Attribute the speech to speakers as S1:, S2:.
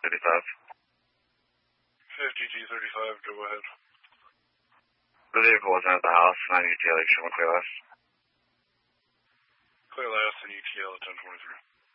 S1: 50G35, go ahead.
S2: The vehicle wasn't at the house, 9 ETL, you should clear last.
S1: Clear last and ETL at 1023.